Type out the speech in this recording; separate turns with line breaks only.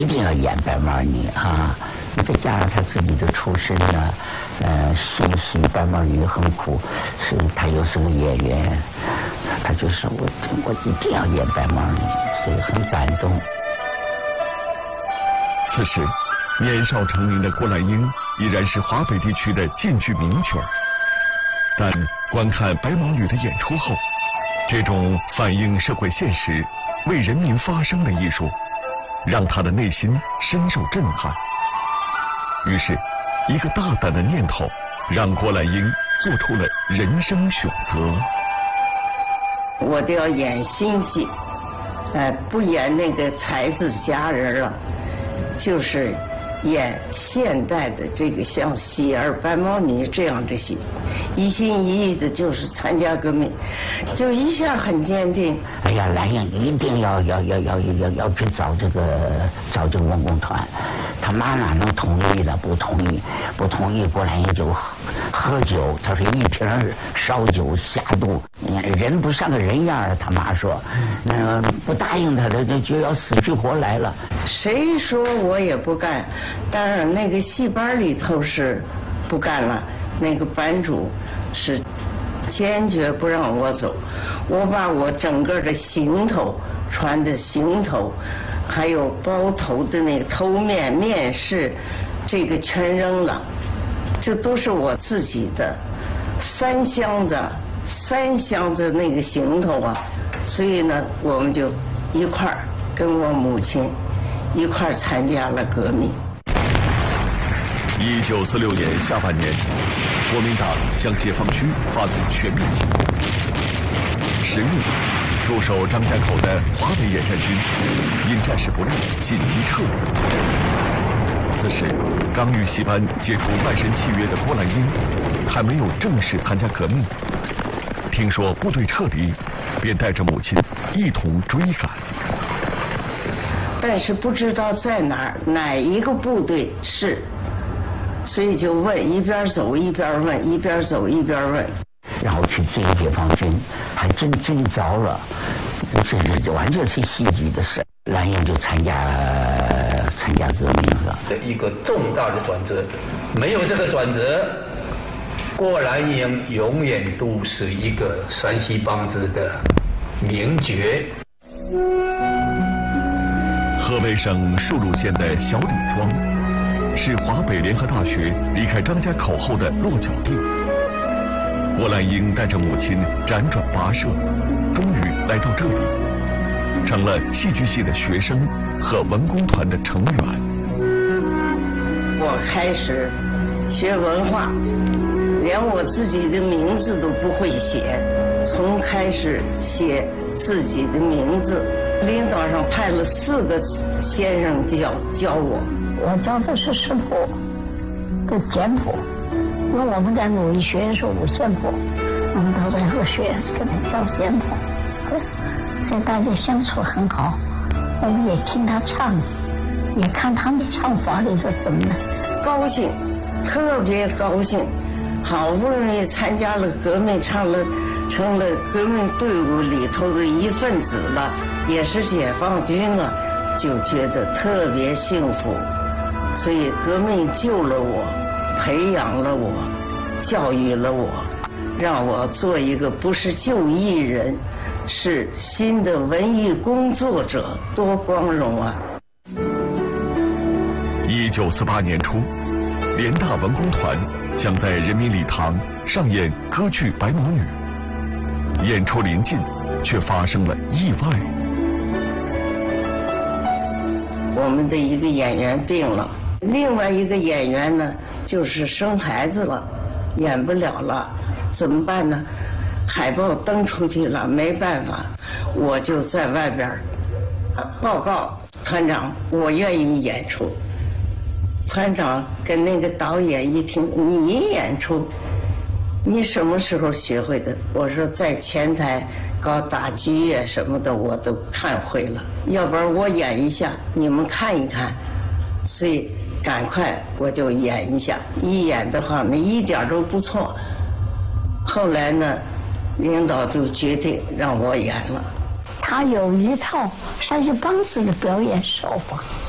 一定要演白毛女啊！再加上他自己的出身呢，心系白毛女很苦，所以他又是个演员，他就说我一定要演白毛女，所以很感动。
此时，年少成名的郭兰英依然是华北地区的晋剧名角，但观看白毛女的演出后，这种反映社会现实、为人民发声的艺术，让他的内心深受震撼。于是，一个大胆的念头让郭兰英做出了人生选择。
我都要演新戏，不演那个才子佳人了，就是演现代的这个像喜儿、白毛女这样的戏，一心一意的就是参加革命，就一下很坚定。
哎呀，兰英一定要去找这个文工团，他妈哪能同意的？不同意，郭兰英就喝酒，他说一瓶烧酒下肚，人不像个人样，他妈说，不答应他的就要死去活来了。
谁说我也不干？当然那个戏班里头是不干了，那个班主是坚决不让我走，我把我整个的行头穿的行头，还有包头的那个头面面饰，这个全扔了，这都是我自己的三箱子那个行头啊，所以呢，我们就一块儿跟我母亲一块儿参加了革命。
1946年下半年，国民党向解放区发动全面进攻。10月，驻守张家口的华北野战军因战事不利，紧急撤离。此时，刚与戏班解除卖身契约的郭兰英还没有正式参加革命，听说部队撤离，便带着母亲一同追赶。
但是不知道在哪一个部队是，所以就问，一边走一边问，一边走一边问，
然后去追解放军，还真追着了，这完全是戏剧的事。兰英就参加革命了，
一个重大的转折，没有这个转折，郭兰英永远都是一个山西梆子的名角。
河北省述鲁县的小李庄，是华北联合大学离开张家口后的落脚地。郭兰英带着母亲辗转跋涉，终于来到这里，成了戏剧系的学生和文工团的成员。
我开始学文化，连我自己的名字都不会写，从开始写自己的名字，领导上派了4个先生教我。
我教的是师谱，这简谱，因为我们在鲁艺学院是五线谱，我们都在和学跟他教简谱，所以大家相处很好。我们也听他唱，也看他们唱法里是怎么的，
高兴，特别高兴，好不容易参加了革命，成了革命队伍里头的一份子了，也是解放军了，就觉得特别幸福。所以革命救了我，培养了我，教育了我，让我做一个不是就艺人，是新的文艺工作者，多光荣啊
！1948年初，联大文工团将在人民礼堂上演歌剧《白毛女》，演出临近，却发生了意外。
我们的一个演员病了，另外一个演员呢，就是生孩子了，演不了了，怎么办呢？海报登出去了，没办法，我就在外边报告团长，我愿意演出。团长跟那个导演一听，你演出，你什么时候学会的？我说在前台搞打击乐什么的我都看会了，要不然我演一下，你们看一看。所以赶快我就演一下，一演的话呢一点都不错。后来呢，领导就决定让我演了。
他有一套山西梆子的表演手法，